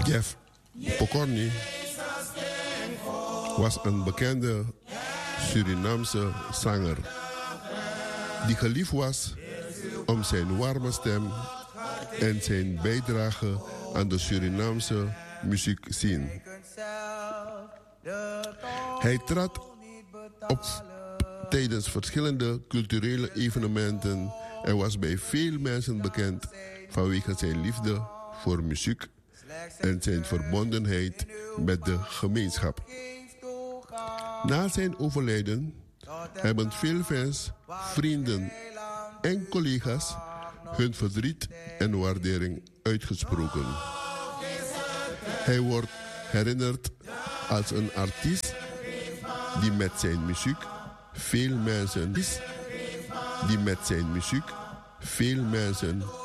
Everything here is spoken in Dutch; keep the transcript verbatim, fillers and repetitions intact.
Jeff Pokorny was een bekende Surinaamse zanger die geliefd was om zijn warme stem en zijn bijdrage aan de Surinaamse muziekscene. Hij trad op tijdens verschillende culturele evenementen en was bij veel mensen bekend vanwege zijn liefde voor muziek en zijn verbondenheid met de gemeenschap. Na zijn overlijden hebben veel fans, vrienden en collega's hun verdriet en waardering uitgesproken. Hij wordt herinnerd als een artiest die met zijn muziek veel mensen, die met zijn muziek veel mensen